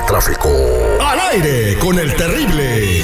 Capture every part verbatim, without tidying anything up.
tráfico. Al aire con el terrible.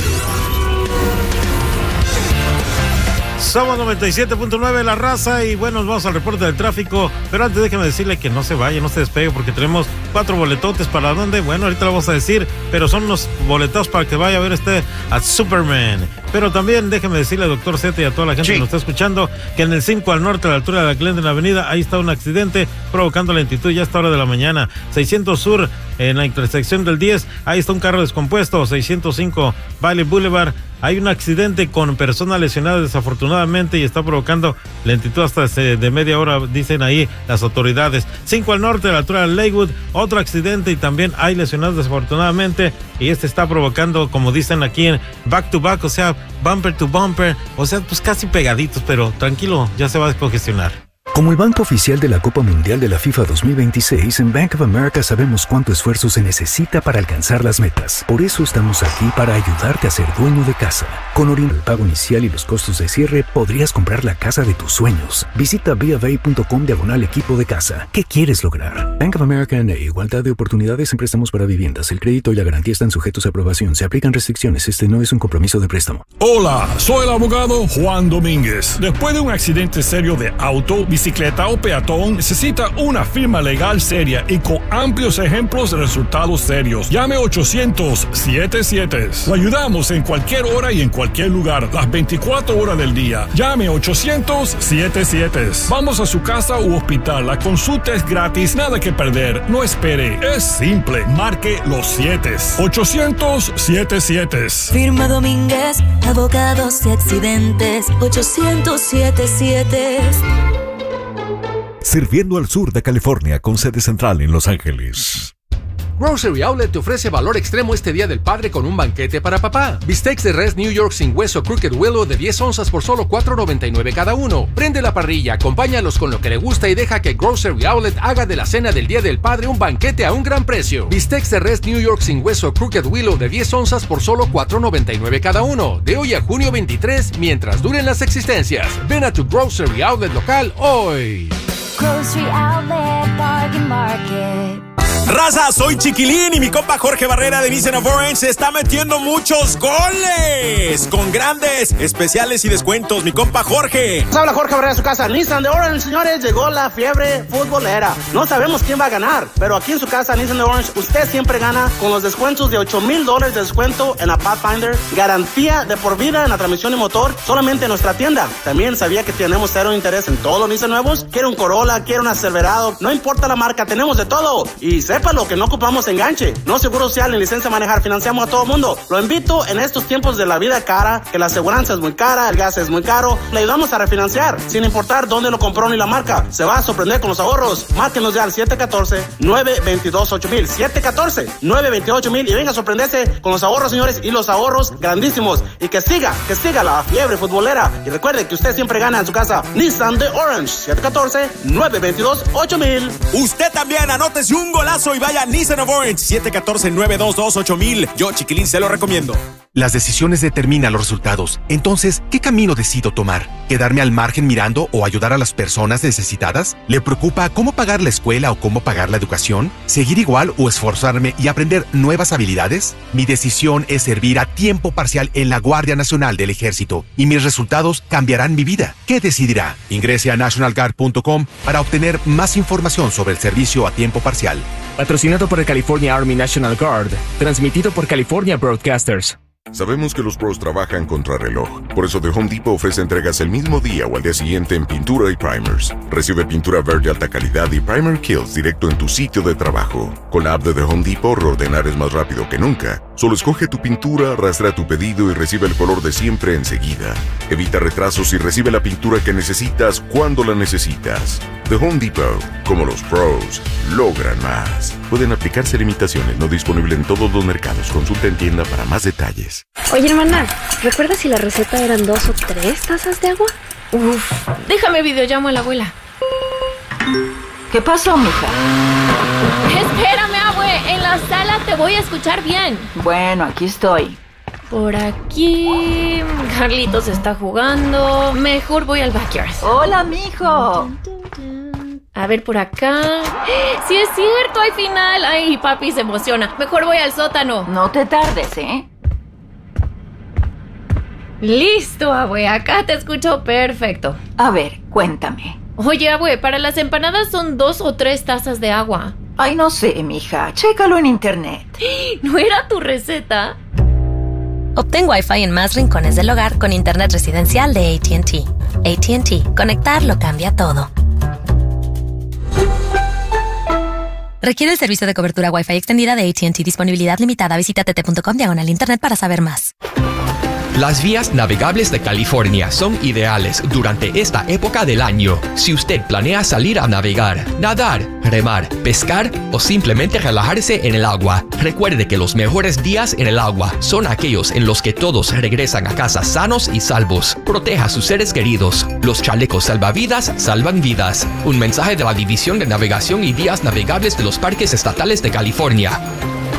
Somos noventa y siete punto nueve La Raza y bueno, nos vamos al reporte del tráfico. Pero antes déjeme decirle que no se vaya, no se despegue porque tenemos cuatro boletotes. ¿Para dónde? Bueno, ahorita lo vamos a decir, pero son unos boletados para que vaya a ver este a Superman. Pero también déjeme decirle, doctor Z, y a toda la gente sí. que nos está escuchando, que en el cinco al norte, a la altura de la Glendon Avenida, ahí está un accidente provocando lentitud ya a esta hora de la mañana. seiscientos Sur, en la intersección del diez, ahí está un carro descompuesto. seiscientos cinco Valley Boulevard, hay un accidente con personas lesionadas desafortunadamente y está provocando lentitud hasta de media hora, dicen ahí las autoridades. cinco al norte, a la altura de Lakewood, otro accidente y también hay lesionados desafortunadamente y este está provocando, como dicen aquí, en back to back, o sea, bumper to bumper, o sea, pues casi pegaditos, pero tranquilo, ya se va a descongestionar. Como el banco oficial de la Copa Mundial de la FIFA dos mil veintiséis, en Bank of America sabemos cuánto esfuerzo se necesita para alcanzar las metas. Por eso estamos aquí para ayudarte a ser dueño de casa. Con Oriente, el pago inicial y los costos de cierre, podrías comprar la casa de tus sueños. Visita bofA.com diagonal equipo de casa. ¿Qué quieres lograr? Bank of America N A, igualdad de oportunidades en préstamos para viviendas. El crédito y la garantía están sujetos a aprobación. Se aplican restricciones. Este no es un compromiso de préstamo. Hola, soy el abogado Juan Domínguez. Después de un accidente serio de auto, bicicleta o peatón, necesita una firma legal seria y con amplios ejemplos de resultados serios. Llame ochocientos setenta y siete. Lo ayudamos en cualquier hora y en cualquier lugar, las veinticuatro horas del día. Llame ochocientos setenta y siete. Vamos a su casa u hospital. La consulta es gratis, nada que perder. No espere, es simple. Marque los siete. ochocientos setenta y siete. Firma Domínguez, abogados y accidentes. ochocientos setenta y siete. Sirviendo al sur de California con sede central en Los Ángeles. Grocery Outlet te ofrece valor extremo este Día del Padre con un banquete para papá. Bistecs de res New York sin hueso Crooked Willow de diez onzas por solo cuatro noventa y nueve cada uno. Prende la parrilla, acompáñalos con lo que le gusta y deja que Grocery Outlet haga de la cena del Día del Padre un banquete a un gran precio. Bistecs de res New York sin hueso Crooked Willow de diez onzas por solo cuatro noventa y nueve cada uno. De hoy a junio veintitrés, mientras duren las existencias. Ven a tu Grocery Outlet local hoy. Grocery Outlet Bargain Market. Raza, soy Chiquilín y mi compa Jorge Barrera de Nissan of Orange se está metiendo muchos goles con grandes especiales y descuentos. Mi compa Jorge. Habla Jorge Barrera de su casa. Nissan de Orange, señores, llegó la fiebre futbolera. No sabemos quién va a ganar, pero aquí en su casa, Nissan de Orange, usted siempre gana con los descuentos de ocho mil dólares de descuento en la Pathfinder, garantía de por vida en la transmisión y motor, solamente en nuestra tienda. También sabía que tenemos cero interés en todos los Nissan nuevos. Quiere un Corolla, quiere un Silverado, no importa la marca, tenemos de todo. Y sépalo que no ocupamos enganche, no seguro social ni licencia a manejar, financiamos a todo mundo. Lo invito en estos tiempos de la vida cara, que la aseguranza es muy cara, el gas es muy caro, le ayudamos a refinanciar, sin importar dónde lo compró ni la marca. Se va a sorprender con los ahorros. Márquenos ya al siete uno cuatro, nueve dos dos, ocho mil, siete uno cuatro, nueve dos dos, ocho mil y venga a sorprenderse con los ahorros, señores, y los ahorros grandísimos. Y que siga, que siga la fiebre futbolera. Y recuerde que usted siempre gana en su casa. Nissan de Orange, siete uno cuatro, nueve dos dos, ocho mil. Usted también anótese un golazo y vaya a Nissan of Orange, siete uno cuatro, nueve dos dos, ocho mil. Yo, Chiquilín, se lo recomiendo. Las decisiones determinan los resultados. Entonces, ¿qué camino decido tomar? ¿Quedarme al margen mirando o ayudar a las personas necesitadas? ¿Le preocupa cómo pagar la escuela o cómo pagar la educación? ¿Seguir igual o esforzarme y aprender nuevas habilidades? Mi decisión es servir a tiempo parcial en la Guardia Nacional del Ejército y mis resultados cambiarán mi vida. ¿Qué decidirá? Ingrese a national guard punto com para obtener más información sobre el servicio a tiempo parcial. Patrocinado por el California Army National Guard. Transmitido por California Broadcasters. Sabemos que los pros trabajan contra reloj. Por eso The Home Depot ofrece entregas el mismo día o al día siguiente en pintura y primers. Recibe pintura verde alta calidad y primer kills directo en tu sitio de trabajo. Con la app de The Home Depot, reordenar es más rápido que nunca. Solo escoge tu pintura, arrastra tu pedido y recibe el color de siempre enseguida. Evita retrasos y recibe la pintura que necesitas cuando la necesitas. The Home Depot, como los pros, logran más. Pueden aplicarse limitaciones, no disponible en todos los mercados. Consulta en tienda para más detalles. Oye, hermana, ¿recuerdas si la receta eran dos o tres tazas de agua? Uf, déjame videollamo a la abuela. ¿Qué pasó, mija? Espérame, abue, en la sala te voy a escuchar bien. Bueno, aquí estoy. Por aquí... Carlitos está jugando. Mejor voy al backyard. Hola, mijo. A ver por acá. ¡Sí es cierto! ¡Al final! ¡Ay, papi se emociona! Mejor voy al sótano. No te tardes, ¿eh? Listo, abue. Acá te escucho perfecto. A ver, cuéntame. Oye, abue, para las empanadas son dos o tres tazas de agua. Ay, no sé, mija. Chécalo en internet. ¿No era tu receta? Obtén Wi-Fi en más rincones del hogar con internet residencial de A T and T. A T and T. Conectar lo cambia todo. Requiere el servicio de cobertura Wi-Fi extendida de A T and T. Disponibilidad limitada. Visita tt.com diagonal internet para saber más. Las vías navegables de California son ideales durante esta época del año. Si usted planea salir a navegar, nadar, remar, pescar o simplemente relajarse en el agua, recuerde que los mejores días en el agua son aquellos en los que todos regresan a casa sanos y salvos. Proteja a sus seres queridos. Los chalecos salvavidas salvan vidas. Un mensaje de la División de Navegación y Vías Navegables de los Parques Estatales de California.